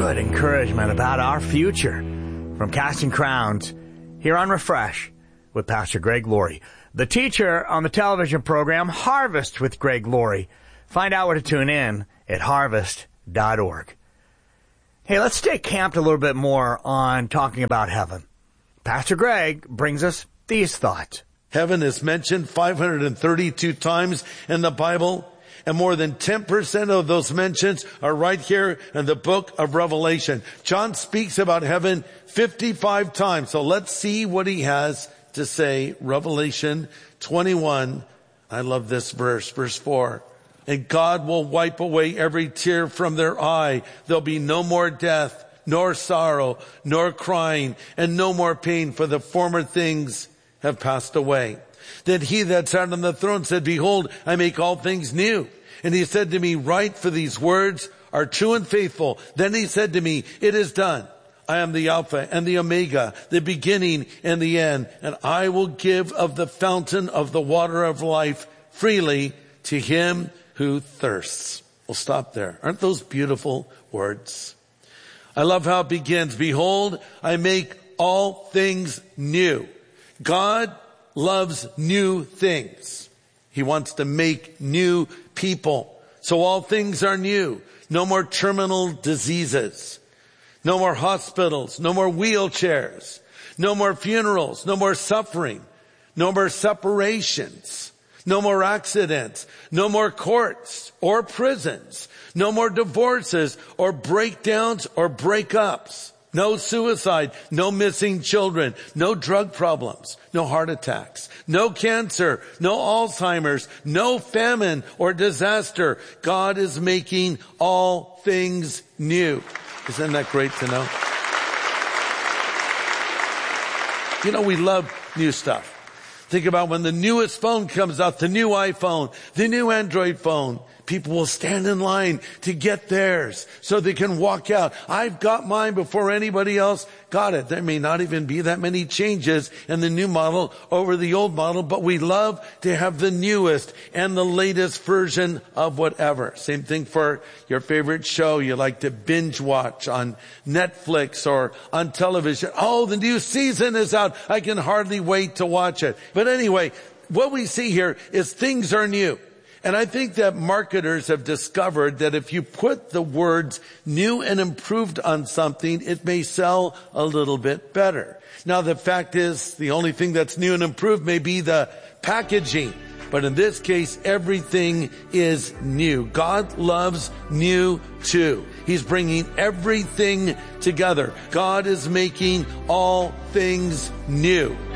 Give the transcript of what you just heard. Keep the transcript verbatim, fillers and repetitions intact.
good encouragement about our future from Casting Crowns here on Refresh with Pastor Greg Laurie, the teacher on the television program Harvest with Greg Laurie. Find out where to tune in at harvest dot org. Hey, let's stay camped a little bit more on talking about heaven. Pastor Greg brings us these thoughts. Heaven is mentioned five hundred thirty-two times in the Bible, and more than ten percent of those mentions are right here in the book of Revelation. John speaks about heaven fifty-five times, so let's see what he has to say. Revelation twenty-one, I love this verse, verse four. And God will wipe away every tear from their eye. There'll be no more death, nor sorrow, nor crying, and no more pain, for the former things have passed away. Then he that sat on the throne said, behold, I make all things new. And he said to me, write, for these words are true and faithful. Then he said to me, it is done. I am the Alpha and the Omega, the beginning and the end. And I will give of the fountain of the water of life freely to him who thirsts. We'll stop there. Aren't those beautiful words? I love how it begins. Behold, I make all things new. God loves new things. He wants to make new people. So all things are new. No more terminal diseases. No more hospitals. No more wheelchairs. No more funerals. No more suffering. No more separations. No more accidents. No more courts or prisons. No more divorces or breakdowns or breakups. No suicide, no missing children, no drug problems, no heart attacks, no cancer, no Alzheimer's, no famine or disaster. God is making all things new. Isn't that great to know? You know, we love new stuff. Think about when the newest phone comes out, the new iPhone, the new Android phone. People will stand in line to get theirs so they can walk out. I've got mine before anybody else got it. There may not even be that many changes in the new model over the old model, but we love to have the newest and the latest version of whatever. Same thing for your favorite show you like to binge watch on Netflix or on television. Oh, the new season is out. I can hardly wait to watch it. But anyway, what we see here is things are new. And I think that marketers have discovered that if you put the words new and improved on something, it may sell a little bit better. Now, the fact is, the only thing that's new and improved may be the packaging. But in this case, everything is new. God loves new too. He's bringing everything together. God is making all things new.